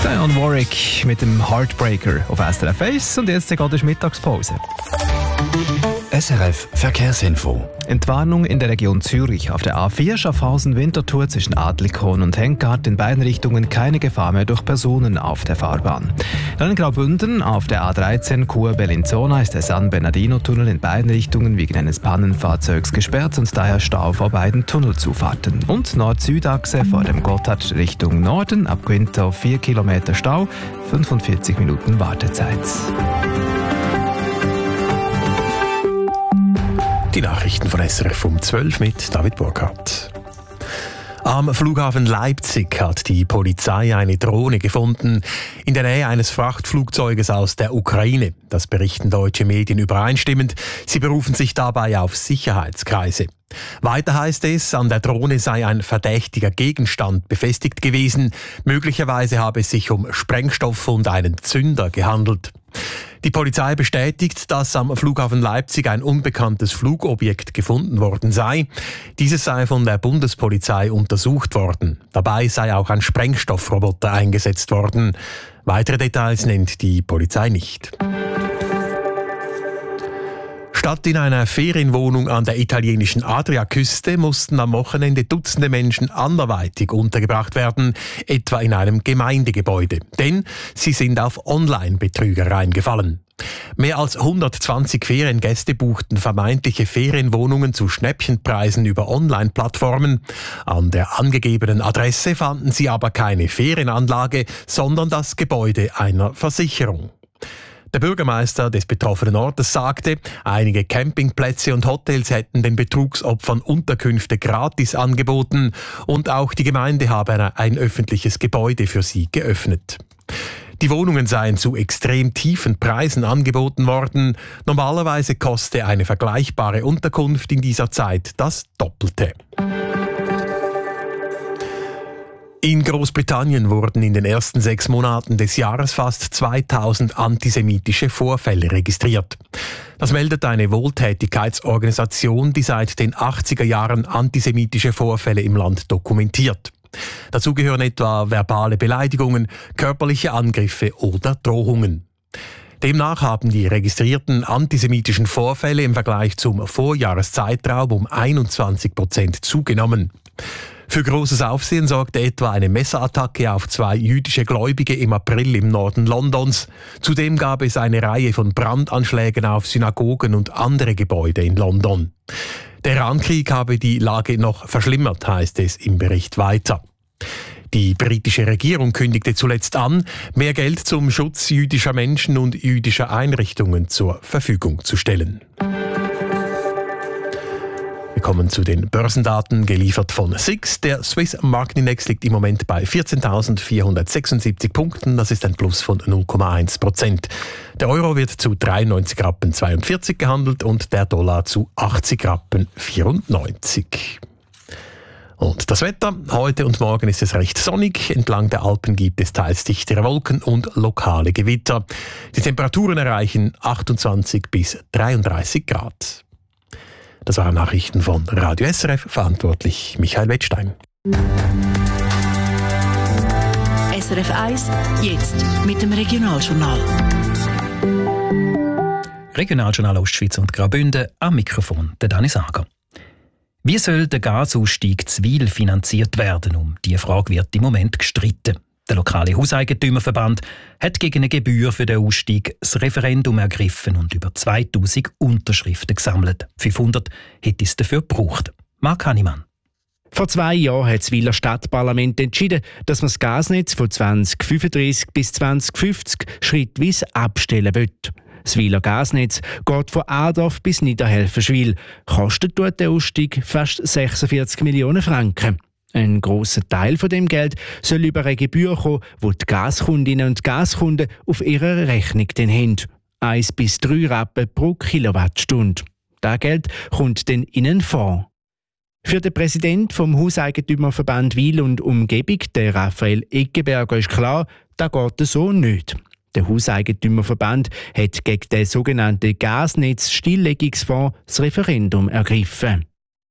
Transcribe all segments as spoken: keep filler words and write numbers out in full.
Dionne Warwick mit dem Heartbreaker auf S R F eins und jetzt geht es Mittagspause. S R F Verkehrsinfo. Entwarnung in der Region Zürich. Auf der A vier Schaffhausen-Winterthur zwischen Adlikon und Henkart in beiden Richtungen keine Gefahr mehr durch Personen auf der Fahrbahn. Dann in Graubünden auf der A dreizehn Chur-Bellinzona ist der San Bernardino-Tunnel in beiden Richtungen wegen eines Pannenfahrzeugs gesperrt und daher Stau vor beiden Tunnelzufahrten. Und Nord-Süd-Achse vor dem Gotthard Richtung Norden ab Quinto vier Kilometer Stau, fünfundvierzig Minuten Wartezeit. Die Nachrichten von S R F um zwölf mit David Burkhardt. Am Flughafen Leipzig hat die Polizei eine Drohne gefunden in der Nähe eines Frachtflugzeuges aus der Ukraine. Das berichten deutsche Medien übereinstimmend. Sie berufen sich dabei auf Sicherheitskreise. Weiter heißt es, an der Drohne sei ein verdächtiger Gegenstand befestigt gewesen. Möglicherweise habe es sich um Sprengstoff und einen Zünder gehandelt. Die Polizei bestätigt, dass am Flughafen Leipzig ein unbekanntes Flugobjekt gefunden worden sei. Dieses sei von der Bundespolizei untersucht worden. Dabei sei auch ein Sprengstoffroboter eingesetzt worden. Weitere Details nennt die Polizei nicht. Statt in einer Ferienwohnung an der italienischen Adriaküste mussten am Wochenende Dutzende Menschen anderweitig untergebracht werden, etwa in einem Gemeindegebäude. Denn sie sind auf Online-Betrüger reingefallen. Mehr als hundertzwanzig Feriengäste buchten vermeintliche Ferienwohnungen zu Schnäppchenpreisen über Online-Plattformen. An der angegebenen Adresse fanden sie aber keine Ferienanlage, sondern das Gebäude einer Versicherung. Der Bürgermeister des betroffenen Ortes sagte, einige Campingplätze und Hotels hätten den Betrugsopfern Unterkünfte gratis angeboten und auch die Gemeinde habe ein öffentliches Gebäude für sie geöffnet. Die Wohnungen seien zu extrem tiefen Preisen angeboten worden. Normalerweise koste eine vergleichbare Unterkunft in dieser Zeit das Doppelte. In Großbritannien wurden in den ersten sechs Monaten des Jahres fast zweitausend antisemitische Vorfälle registriert. Das meldet eine Wohltätigkeitsorganisation, die seit den achtziger Jahren antisemitische Vorfälle im Land dokumentiert. Dazu gehören etwa verbale Beleidigungen, körperliche Angriffe oder Drohungen. Demnach haben die registrierten antisemitischen Vorfälle im Vergleich zum Vorjahreszeitraum um einundzwanzig Prozent zugenommen. Für großes Aufsehen sorgte etwa eine Messerattacke auf zwei jüdische Gläubige im April im Norden Londons. Zudem gab es eine Reihe von Brandanschlägen auf Synagogen und andere Gebäude in London. Der Irankrieg habe die Lage noch verschlimmert, heißt es im Bericht weiter. Die britische Regierung kündigte zuletzt an, mehr Geld zum Schutz jüdischer Menschen und jüdischer Einrichtungen zur Verfügung zu stellen. Wir kommen zu den Börsendaten, geliefert von S I X. Der Swiss Marketindex liegt im Moment bei vierzehntausendvierhundertsechsundsiebzig Punkten. Das ist ein Plus von null Komma eins Prozent. Der Euro wird zu dreiundneunzig Rappen zweiundvierzig gehandelt und der Dollar zu achtzig Rappen vierundneunzig. Und das Wetter. Heute und morgen ist es recht sonnig. Entlang der Alpen gibt es teils dichtere Wolken und lokale Gewitter. Die Temperaturen erreichen achtundzwanzig bis dreiunddreißig Grad. Das waren Nachrichten von Radio S R F, verantwortlich Michael Wettstein. S R F eins, jetzt mit dem Regionaljournal. Regionaljournal Ostschweiz und Graubünden, am Mikrofon der Dani Sager. Wie soll der Gasausstieg Zwil finanziert werden? Um diese Frage wird im Moment gestritten. Der lokale Hauseigentümerverband hat gegen eine Gebühr für den Ausstieg das Referendum ergriffen und über zweitausend Unterschriften gesammelt. fünfhundert hätte es dafür gebraucht. Marc Hannemann. Vor zwei Jahren hat das Wiler Stadtparlament entschieden, dass man das Gasnetz von zwanzig fünfunddreißig bis zwanzig fünfzig schrittweise abstellen will. Das Wiler Gasnetz geht von Adorf bis Niederhelfenschwil. Kostet dort der Ausstieg fast sechsundvierzig Millionen Franken. Ein grosser Teil von dem Geld soll über eine Gebühr kommen, die die Gaskundinnen und Gaskunden auf ihrer Rechnung dann haben. Eins bis drei Rappen pro Kilowattstunde. Das Geld kommt dann in einen Fonds. Für den Präsidenten vom Hauseigentümerverband Wil und Umgebung, der Raphael Eggeberger, ist klar, das geht so nicht. Der Hauseigentümerverband hat gegen den sogenannten Gasnetz-Stilllegungsfonds das Referendum ergriffen.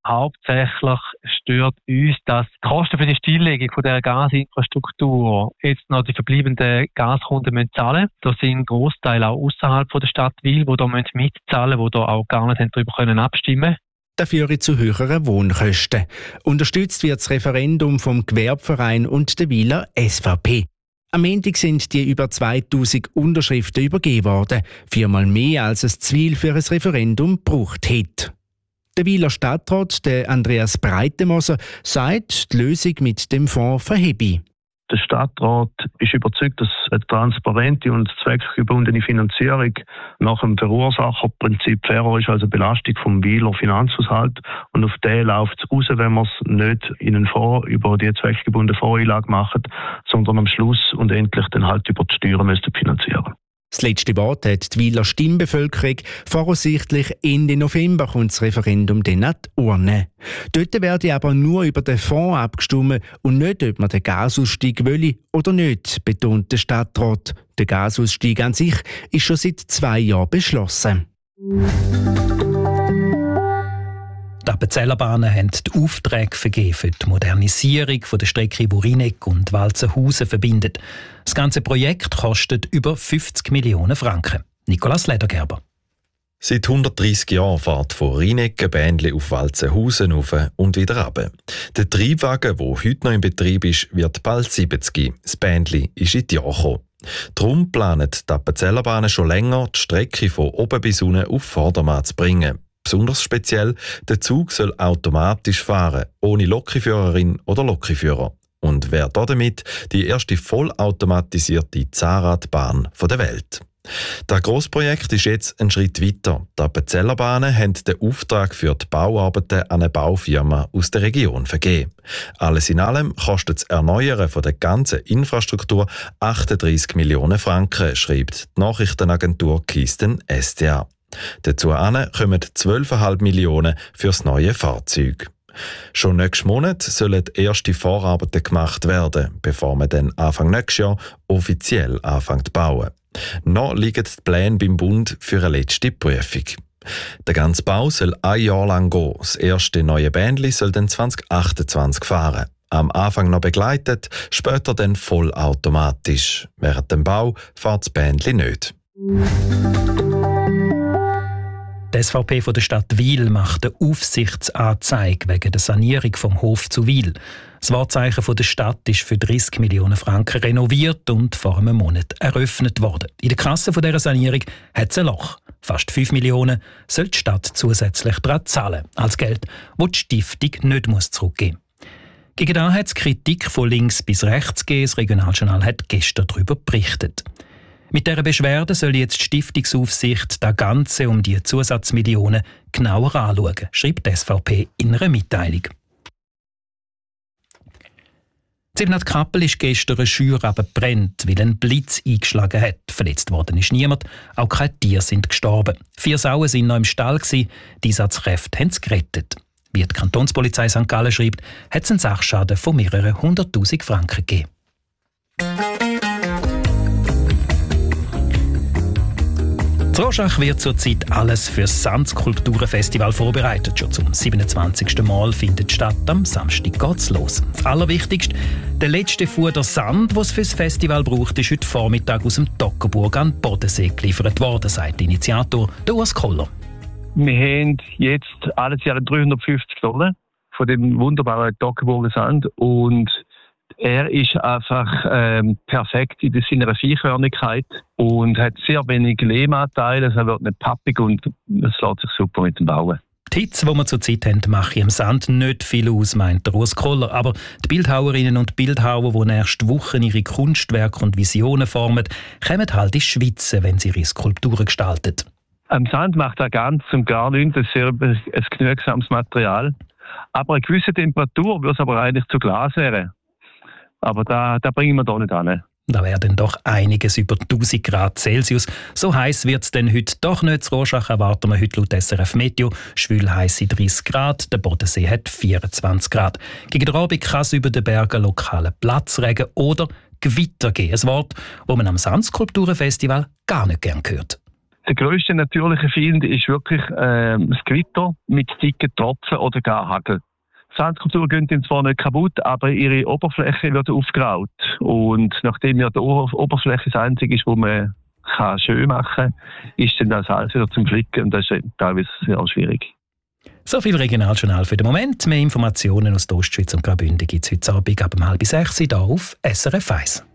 Hauptsächlich stört uns, dass die Kosten für die Stilllegung von der Gasinfrastruktur jetzt noch die verbleibenden Gaskunden müssen zahlen. Da sind Großteile auch außerhalb der Stadt Wil, die da mitzahlen müssen, die da auch gar nicht darüber können abstimmen. Das führt zu höheren Wohnkosten. Unterstützt wird das Referendum vom Gewerbeverein und der Wiler S V P. Am Montag sind die über zweitausend Unterschriften übergeben worden, viermal mehr als es Zwil für ein Referendum gebraucht hätte. Der Wiler Stadtrat, der Andreas Breitemoser, sagt, die Lösung mit dem Fonds verhebe. Der Stadtrat ist überzeugt, dass eine transparente und zweckgebundene Finanzierung nach dem Verursacherprinzip fairer ist als eine Belastung vom Wiler Finanzhaushalt. Und auf den läuft es raus, wenn man es nicht in einen Fonds über die zweckgebundene Fondseinlage macht, sondern am Schluss und endlich dann halt über die Steuern müssten finanzieren. Das letzte Wort hat die Wiler Stimmbevölkerung. Voraussichtlich Ende November kommt das Referendum dann an die Urne. Dort werde aber nur über den Fonds abgestimmt und nicht, ob man den Gasausstieg wolle oder nicht, betont der Stadtrat. Der Gasausstieg an sich ist schon seit zwei Jahren beschlossen. Die Appenzellerbahnen haben die Aufträge vergeben für die Modernisierung der Strecke, die Rheineck und Walzenhausen verbindet. Das ganze Projekt kostet über fünfzig Millionen Franken. Nicolas Ledergerber. Seit hundertdreissig Jahren fährt von Rheineck ein Bändli auf Walzenhausen rauf und wieder runter. Der Triebwagen, der heute noch in Betrieb ist, wird bald siebzig. Das Bändli ist in die Jahre gekommen. Darum planen die Appenzellerbahnen schon länger, die Strecke von oben bis unten auf Vordermann zu bringen. Besonders speziell, der Zug soll automatisch fahren, ohne Lokführerin oder Lokführer. Und wäre damit die erste vollautomatisierte Zahnradbahn der Welt. Das Grossprojekt ist jetzt ein Schritt weiter. Die Appenzellerbahnen haben den Auftrag für die Bauarbeiten an eine Baufirma aus der Region vergeben. Alles in allem kostet das Erneuern von der ganzen Infrastruktur achtunddreissig Millionen Franken, schreibt die Nachrichtenagentur Kisten S T A. Dazu kommen zwölf Komma fünf Millionen für das neue Fahrzeug. Schon nächsten Monat sollen erste Vorarbeiten gemacht werden, bevor man dann Anfang nächstes Jahr offiziell anfängt zu bauen. Noch liegen die Pläne beim Bund für eine letzte Prüfung. Der ganze Bau soll ein Jahr lang gehen. Das erste neue Bändli soll dann zwanzig achtundzwanzig fahren. Am Anfang noch begleitet, später dann vollautomatisch. Während dem Bau fährt das Bändli nicht. Die S V P von der Stadt Wil macht eine Aufsichtsanzeige wegen der Sanierung vom Hof zu Wil. Das Wahrzeichen von der Stadt ist für dreissig Millionen Franken renoviert und vor einem Monat eröffnet worden. In der Kasse von dieser Sanierung hat es ein Loch. Fast fünf Millionen soll die Stadt zusätzlich daran zahlen, als Geld, das die Stiftung nicht muss zurückgeben muss. Gegen das hat es Kritik von links bis rechts gegeben. Das Regionaljournal hat gestern darüber berichtet. Mit dieser Beschwerde soll jetzt die Stiftungsaufsicht das Ganze um die Zusatzmillionen genauer anschauen, schreibt die S V P in einer Mitteilung. In Kappel ist gestern ein Scheuer gebrannt, weil ein Blitz eingeschlagen hat. Verletzt worden ist niemand, auch keine Tiere sind gestorben. Vier Sauen waren noch im Stall, die Einsatzkräfte haben es gerettet. Wie die Kantonspolizei Sankt Gallen schreibt, hat es einen Sachschaden von mehreren hunderttausend Franken gegeben. In Roschach wird zurzeit alles für das Sandskulpturenfestival vorbereitet. Schon zum siebenundzwanzigsten Mal findet es statt. Am Samstag geht's los. Das Allerwichtigste, der letzte Fuder Sand, den es für das Festival braucht, ist heute Vormittag aus dem Toggenburg an den Bodensee geliefert worden, sagt der Initiator, der Urs Koller. Wir haben jetzt alles Jahr dreihundertfünfzig Tonnen von dem wunderbaren Toggenburger Sand und er ist einfach ähm, perfekt in seiner Feinkörnigkeit und hat sehr wenig Lehmanteile, also er wird nicht pappig und es lässt sich super mit dem Bauen. Die Hitze, die wir zurzeit haben, mache im Sand nicht viel aus, meint der Urs Koller. Aber die Bildhauerinnen und Bildhauer, die nächste Woche ihre Kunstwerke und Visionen formen, kommen halt ins Schwitzen, wenn sie ihre Skulpturen gestalten. Am Sand macht er ganz und gar nichts, das ist sehr ein genügsames Material. Aber eine gewisse Temperatur würde es aber eigentlich zu Glas werden. Aber da, da bringen wir doch nicht an. Da werden doch einiges über tausend Grad Celsius. So heiß wird es denn heute doch nicht. In Roschach erwarten wir heute laut S R F Meteo schwülheisse dreißig Grad. Der Bodensee hat vierundzwanzig Grad. Gegen den Abend kann es über den Bergen lokalen Platzregen oder Gewitter geben. Ein Wort, das man am Sandskulpturenfestival gar nicht gern hört. Der grösste natürliche Find ist wirklich ähm, das Gewitter mit dicken Tropfen oder gar Hagel. Sandskulpturen gehen dann zwar nicht kaputt, aber ihre Oberfläche wird aufgeraut. Und nachdem ja die Oberfläche das Einzige ist, wo man kann schön machen kann, ist dann das alles wieder zum Flicken. Und das ist teilweise sehr schwierig. So viel Regionaljournal für den Moment. Mehr Informationen aus der Ostschweiz und Graubünden gibt es heute Abend ab um halb sechs hier auf S R F eins.